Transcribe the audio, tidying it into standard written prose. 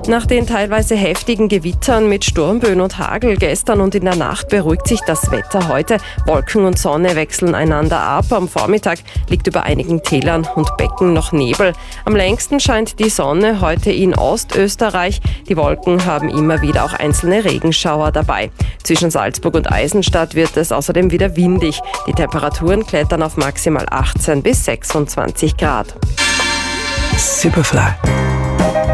Nach den teilweise heftigen Gewittern mit Sturmböen und Hagel gestern und in der Nacht beruhigt sich das Wetter heute. Wolken und Sonne wechseln einander ab. Am Vormittag liegt über einigen Tälern und Becken noch Nebel. Am längsten scheint die Sonne heute in Ostösterreich. Die Wolken haben immer wieder auch einzelne Regenschauer dabei. Zwischen Salzburg und Eisenstadt wird es außerdem wieder windig. Die Temperaturen klettern auf maximal 18 bis 26 Grad. Superfly.